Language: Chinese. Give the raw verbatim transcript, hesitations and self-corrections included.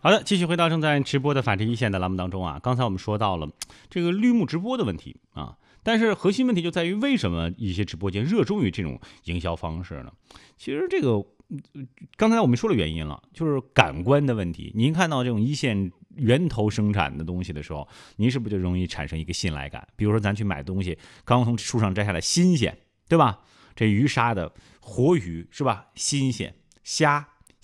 好的，继续回到正在直播的法治一线的栏目当中啊。刚才我们说到了这个绿幕直播的问题啊，但是核心问题就在于为什么一些直播间热衷于这种营销方式呢？其实这个刚才我们说了原因了，就是感官的问题。您看到这种一线源头生产的东西的时候，您是不是就容易产生一个信赖感？比如说咱去买东西，刚从树上摘下来，新鲜，对吧？这鱼杀的活鱼是吧？新鲜，虾